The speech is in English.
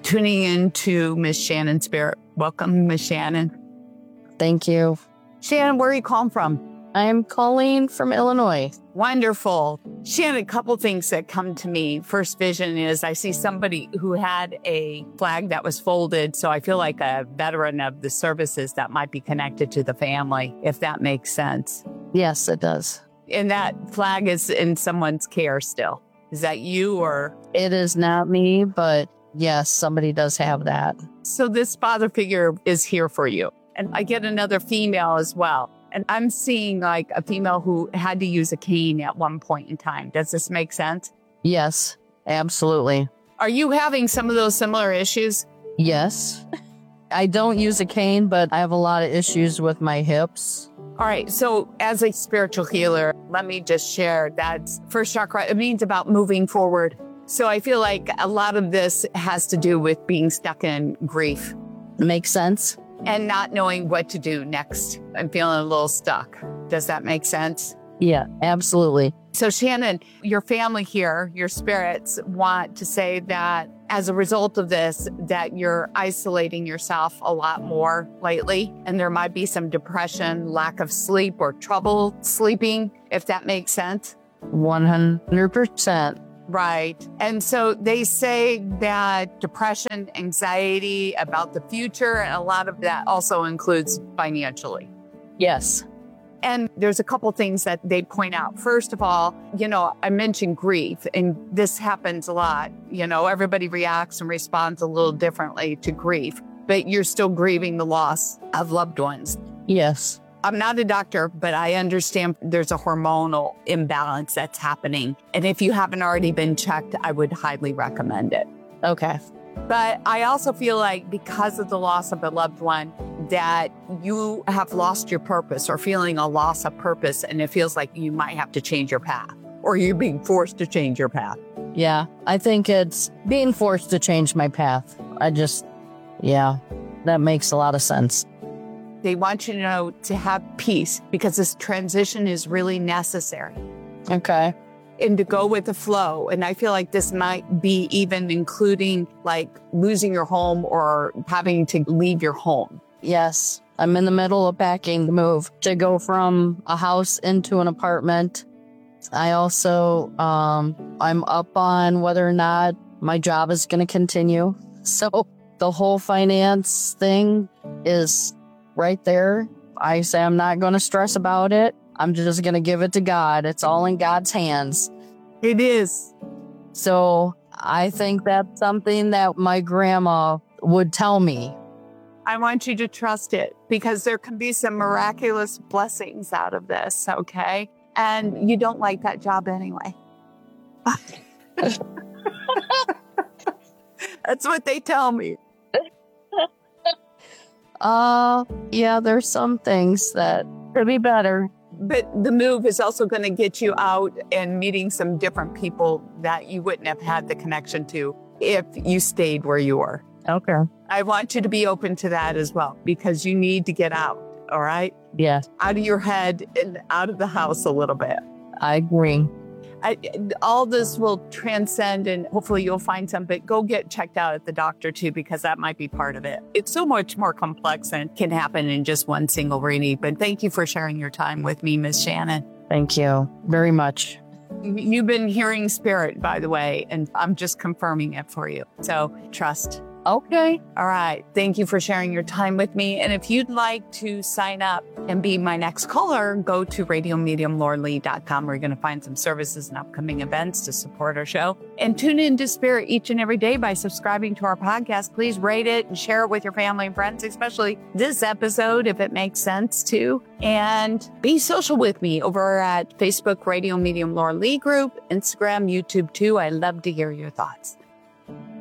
tuning in to Miss Shannon Spirit. Welcome, Miss Shannon. Thank you. Shannon, where are you calling from? I'm calling from Illinois. Wonderful. Shannon, a couple things that come to me. First vision is I see somebody who had a flag that was folded. So I feel like a veteran of the services that might be connected to the family, if that makes sense. Yes, it does. And that flag is in someone's care still. Is that you or? It is not me, but yes, somebody does have that. So this father figure is here for you. And I get another female as well. And I'm seeing like a female who had to use a cane at one point in time. Does this make sense? Yes, absolutely. Are you having some of those similar issues? Yes. I don't use a cane, but I have a lot of issues with my hips. All right. So as a spiritual healer, let me just share that first chakra, it means about moving forward. So I feel like a lot of this has to do with being stuck in grief. Makes sense. And not knowing what to do next. I'm feeling a little stuck. Does that make sense? Yeah, absolutely. So Shannon, your family here, your spirits want to say that as a result of this, that you're isolating yourself a lot more lately. And there might be some depression, lack of sleep, or trouble sleeping, if that makes sense. 100%. Right. And so they say that depression, anxiety about the future, and a lot of that also includes financially. Yes. And there's a couple things that they point out. First of all, I mentioned grief, and this happens a lot. Everybody reacts and responds a little differently to grief, but you're still grieving the loss of loved ones. Yes. I'm not a doctor, but I understand there's a hormonal imbalance that's happening. And if you haven't already been checked, I would highly recommend it. Okay. But I also feel like because of the loss of a loved one, that you have lost your purpose or feeling a loss of purpose. And it feels like you might have to change your path or you're being forced to change your path. Yeah, I think it's being forced to change my path. That makes a lot of sense. They want you to know to have peace because this transition is really necessary. Okay. And to go with the flow. And I feel like this might be even including like losing your home or having to leave your home. Yes. I'm in the middle of packing the move to go from a house into an apartment. I also, I'm up on whether or not my job is going to continue. So the whole finance thing is right there. I say I'm not going to stress about it. I'm just going to give it to God. It's all in God's hands. It is. So I think that's something that my grandma would tell me. I want you to trust it because there can be some miraculous blessings out of this, okay? And you don't like that job anyway. That's what they tell me. Yeah, there's some things that could be better. But the move is also going to get you out and meeting some different people that you wouldn't have had the connection to if you stayed where you were. Okay. I want you to be open to that as well because you need to get out, all right? Yeah. Out of your head and out of the house a little bit. I agree. All this will transcend and hopefully you'll find some, but go get checked out at the doctor too, because that might be part of it. It's so much more complex and can happen in just one single reading. But thank you for sharing your time with me, Miss Shannon. Thank you very much. You've been hearing spirit, by the way, and I'm just confirming it for you. So trust. Okay. All right. Thank you for sharing your time with me. And if you'd like to sign up and be my next caller, go to radiomediumlauralee.com. We're going to find some services and upcoming events to support our show. And tune into Spirit each and every day by subscribing to our podcast. Please rate it and share it with your family and friends, especially this episode, if it makes sense too. And be social with me over at Facebook, Radio Medium Laura Lee Group, Instagram, YouTube too. I love to hear your thoughts.